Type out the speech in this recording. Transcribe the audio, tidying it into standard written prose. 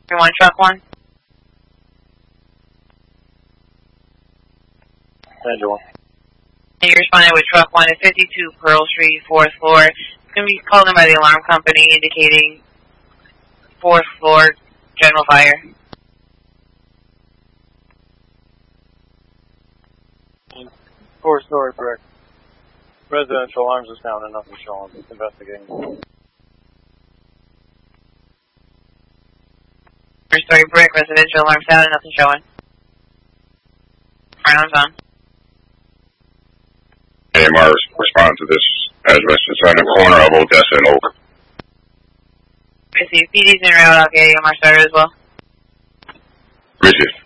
1 truck 1. Angel 1. And you responded with truck 1 at 52 Pearl Street, 4th floor. It's going to be called in by the alarm company indicating 4th floor general fire. 4-story brick. Residential alarms are sound and nothing showing. It's investigating. 4-story brick, residential alarm sound and nothing showing. Alarms on. AMR respond to this address. It's on the corner of Odessa and Oak. I see. PD's in route. I'll get AMR started as well. Bridget.